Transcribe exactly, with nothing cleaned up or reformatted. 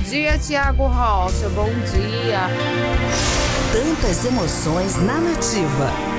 dia, Tiago Rocha. Bom dia. Tantas emoções na Nativa.